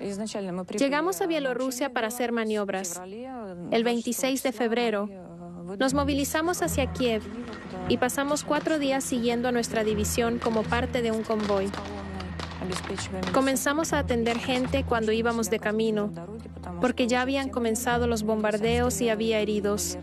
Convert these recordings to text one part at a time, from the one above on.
Llegamos a Bielorrusia para hacer maniobras. El 26 de febrero nos movilizamos hacia Kiev y pasamos 4 días siguiendo a nuestra división como parte de un convoy. Comenzamos a atender gente cuando íbamos de camino, porque ya habían comenzado los bombardeos y había heridos.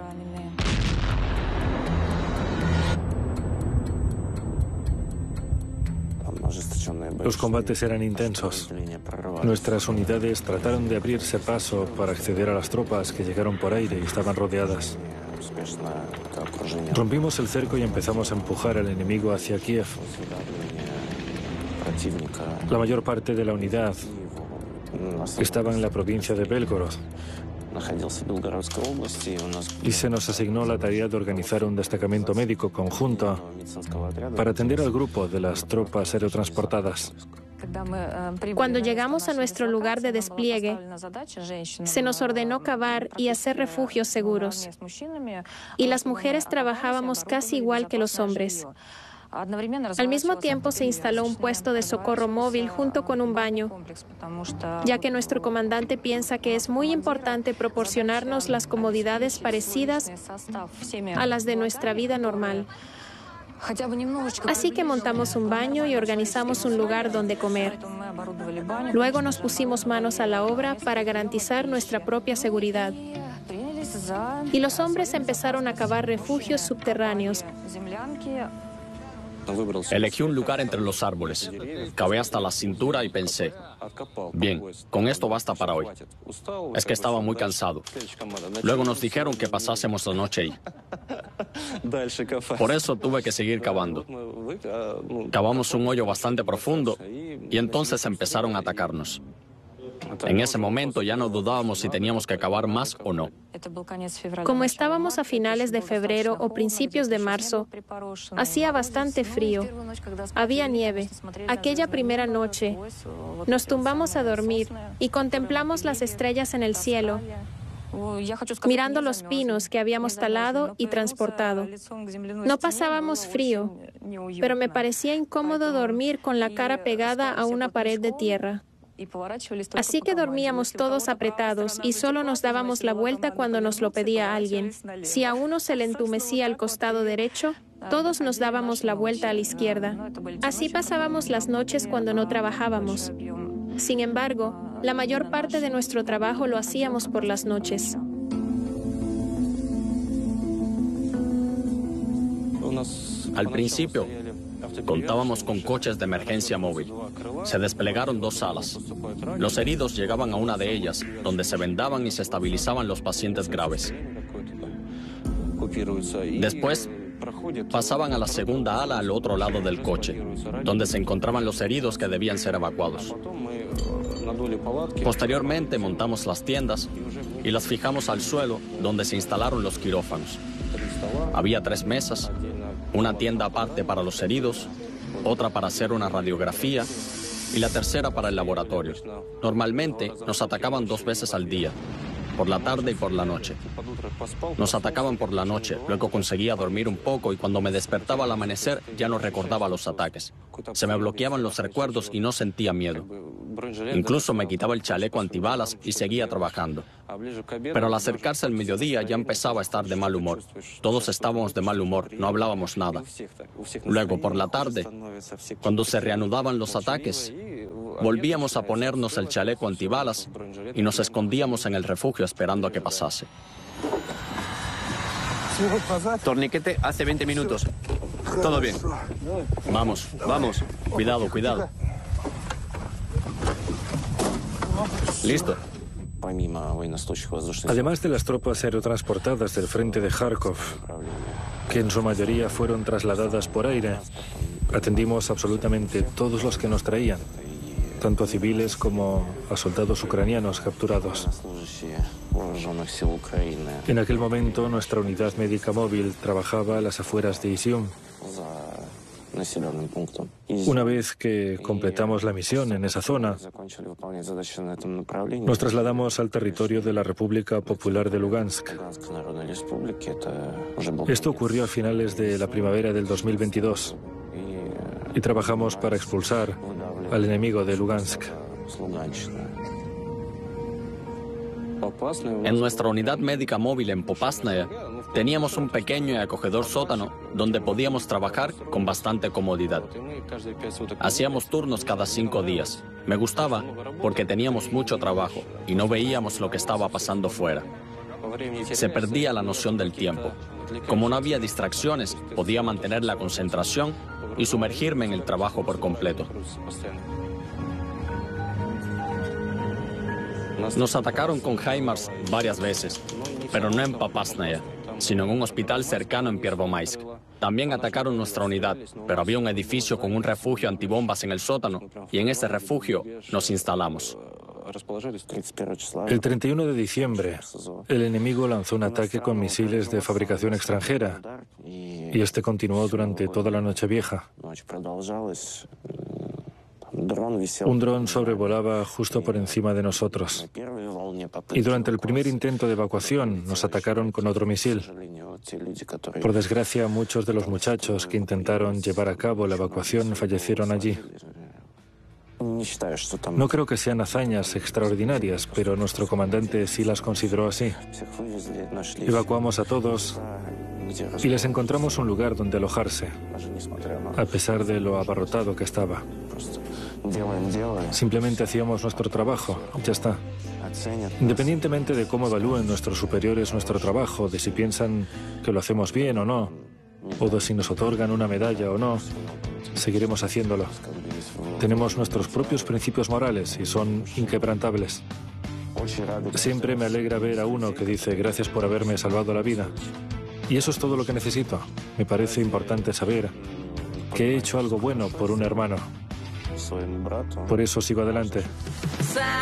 Los combates eran intensos. Nuestras unidades trataron de abrirse paso para acceder a las tropas que llegaron por aire y estaban rodeadas. Rompimos el cerco y empezamos a empujar al enemigo hacia Kiev. La mayor parte de la unidad estaba en la provincia de Belgorod y se nos asignó la tarea de organizar un destacamento médico conjunto para atender al grupo de las tropas aerotransportadas. Cuando llegamos a nuestro lugar de despliegue, se nos ordenó cavar y hacer refugios seguros. Y las mujeres trabajábamos casi igual que los hombres. Al mismo tiempo se instaló un puesto de socorro móvil junto con un baño, ya que nuestro comandante piensa que es muy importante proporcionarnos las comodidades parecidas a las de nuestra vida normal. Así que montamos un baño y organizamos un lugar donde comer. Luego nos pusimos manos a la obra para garantizar nuestra propia seguridad. Y los hombres empezaron a cavar refugios subterráneos. Elegí un lugar entre los árboles. Cavé hasta la cintura y pensé, bien, con esto basta para hoy. Es que estaba muy cansado. Luego nos dijeron que pasásemos la noche ahí. Por eso tuve que seguir cavando. Cavamos un hoyo bastante profundo y entonces empezaron a atacarnos. En ese momento ya no dudábamos si teníamos que cavar más o no. Como estábamos a finales de febrero o principios de marzo, hacía bastante frío. Había nieve. Aquella primera noche, nos tumbamos a dormir y contemplamos las estrellas en el cielo, mirando los pinos que habíamos talado y transportado. No pasábamos frío, pero me parecía incómodo dormir con la cara pegada a una pared de tierra. Así que dormíamos todos apretados y solo nos dábamos la vuelta cuando nos lo pedía alguien. Si a uno se le entumecía el costado derecho, todos nos dábamos la vuelta a la izquierda. Así pasábamos las noches cuando no trabajábamos. Sin embargo, la mayor parte de nuestro trabajo lo hacíamos por las noches. Al principio, contábamos con coches de emergencia móvil. Se desplegaron 2 salas. Los heridos llegaban a una de ellas, donde se vendaban y se estabilizaban los pacientes graves. Después, pasaban a la segunda ala al otro lado del coche, donde se encontraban los heridos que debían ser evacuados. Posteriormente, montamos las tiendas y las fijamos al suelo, donde se instalaron los quirófanos. Había 3 mesas, una tienda aparte para los heridos, otra para hacer una radiografía y la tercera para el laboratorio. Normalmente nos atacaban 2 veces al día, por la tarde y por la noche. Nos atacaban por la noche, luego conseguía dormir un poco y cuando me despertaba al amanecer ya no recordaba los ataques. Se me bloqueaban los recuerdos y no sentía miedo. Incluso me quitaba el chaleco antibalas y seguía trabajando. Pero al acercarse el mediodía ya empezaba a estar de mal humor. Todos estábamos de mal humor, no hablábamos nada. Luego, por la tarde, cuando se reanudaban los ataques, volvíamos a ponernos el chaleco antibalas y nos escondíamos en el refugio esperando a que pasase. Torniquete hace 20 minutos. Todo bien. Vamos, vamos. Cuidado, cuidado. Listo. Además de las tropas aerotransportadas del frente de Kharkov, que en su mayoría fueron trasladadas por aire, atendimos absolutamente todos los que nos traían, tanto a civiles como a soldados ucranianos capturados. En aquel momento, nuestra unidad médica móvil trabajaba a las afueras de Izium. Una vez que completamos la misión en esa zona, nos trasladamos al territorio de la República Popular de Lugansk. Esto ocurrió a finales de la primavera del 2022 y trabajamos para expulsar al enemigo de Lugansk. En nuestra unidad médica móvil en Popasnaya teníamos un pequeño y acogedor sótano donde podíamos trabajar con bastante comodidad. Hacíamos turnos cada 5 días. Me gustaba porque teníamos mucho trabajo y no veíamos lo que estaba pasando fuera. Se perdía la noción del tiempo. Como no había distracciones, podía mantener la concentración y sumergirme en el trabajo por completo. Nos atacaron con HIMARS varias veces, pero no en Popasnaya, sino en un hospital cercano en Первомайск. También atacaron nuestra unidad, pero había un edificio con un refugio antibombas en el sótano, y en ese refugio nos instalamos. El 31 de diciembre, el enemigo lanzó un ataque con misiles de fabricación extranjera, y este continuó durante toda la noche vieja. Un dron sobrevolaba justo por encima de nosotros. Y durante el primer intento de evacuación nos atacaron con otro misil. Por desgracia, muchos de los muchachos que intentaron llevar a cabo la evacuación fallecieron allí. No creo que sean hazañas extraordinarias, pero nuestro comandante sí las consideró así. Evacuamos a todos y les encontramos un lugar donde alojarse, a pesar de lo abarrotado que estaba. Simplemente hacíamos nuestro trabajo, ya está. Independientemente de cómo evalúen nuestros superiores nuestro trabajo, de si piensan que lo hacemos bien o no, o de si nos otorgan una medalla o no, seguiremos haciéndolo. Tenemos nuestros propios principios morales y son inquebrantables. Siempre me alegra ver a uno que dice gracias por haberme salvado la vida. Y eso es todo lo que necesito. Me parece importante saber que he hecho algo bueno por un hermano. Por eso sigo adelante.